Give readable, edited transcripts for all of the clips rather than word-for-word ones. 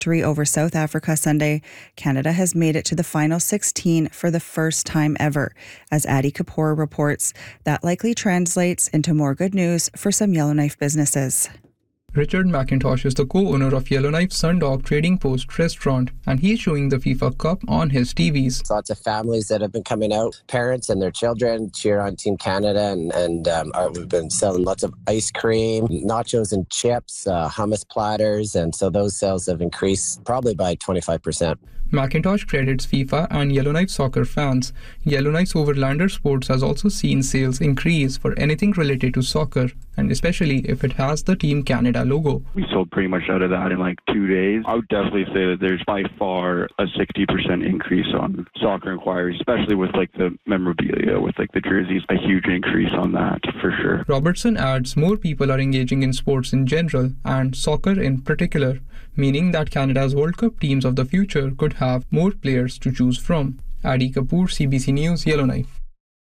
victory over South Africa Sunday, Canada has made it to the final 16 for the first time ever. As Adi Kapoor reports, that likely translates into more good news for some Yellowknife businesses. Richard McIntosh is the co-owner of Yellowknife Sundog Trading Post restaurant, and he's showing the FIFA Cup on his TVs. Lots of families that have been coming out, parents and their children cheer on Team Canada, and we've been selling lots of ice cream, nachos and chips, hummus platters, and so those sales have increased probably by 25%. McIntosh credits FIFA and Yellowknife soccer fans. Yellowknife's Overlander Sports has also seen sales increase for anything related to soccer, and especially if it has the Team Canada logo. We sold pretty much out of that in like 2 days. I would definitely say that there's by far a 60% increase on soccer inquiries, especially with like the memorabilia, with like the jerseys, a huge increase on that for sure. Robertson adds more people are engaging in sports in general and soccer in particular, meaning that Canada's World Cup teams of the future could have more players to choose from. Adi Kapoor, CBC News, Yellowknife.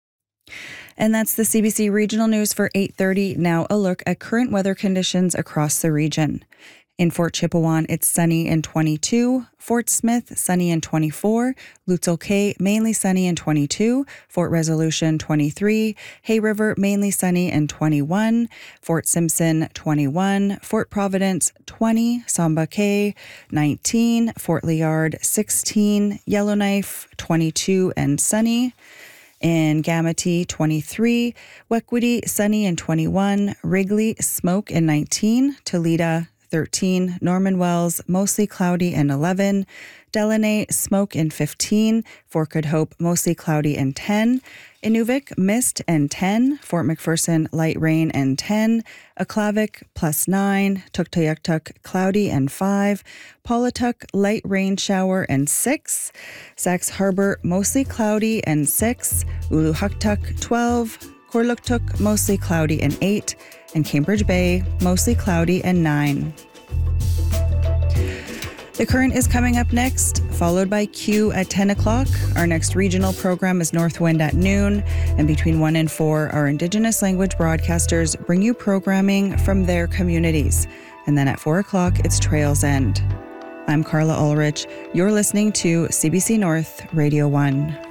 And that's the CBC Regional News for 8:30. Now a look at current weather conditions across the region. In Fort Chipewyan, it's sunny and 22. Fort Smith, sunny and 24. Lutzel Cay, mainly sunny and 22. Fort Resolution, 23. Hay River, mainly sunny and 21. Fort Simpson, 21. Fort Providence, 20. Samba Cay, 19. Fort Liard, 16. Yellowknife, 22 and sunny. In Gamity, 23. Wekwity, sunny and 21. Wrigley, smoke and 19. Toledo, 13. Norman Wells, mostly cloudy and 11. Delaney, smoke and 15. Fort Good Hope, mostly cloudy and 10. Inuvik, mist and 10. Fort McPherson, light rain and 10. Aklavik, +9. Tuktoyaktuk, cloudy and 5. Pawlatuck, light rain shower and 6. Sax Harbor, mostly cloudy and 6. Uluhuktuk, 12. Korluktuk, mostly cloudy and 8. And Cambridge Bay, mostly cloudy and 9. The Current is coming up next, followed by Q at 10 o'clock. Our next regional program is Northwind at noon. And between 1 and 4, our Indigenous language broadcasters bring you programming from their communities. And then at 4 o'clock, it's Trails End. I'm Carla Ulrich. You're listening to CBC North Radio 1.